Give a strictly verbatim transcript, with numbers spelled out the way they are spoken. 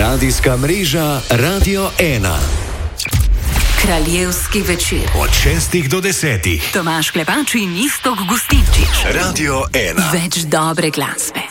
Radijska mreža Radio ena. Kraljevski večer. Od šestih do desetih. Tomaž Klepač in Iztok Gustinčič. Radio ena. Več dobre glasbe.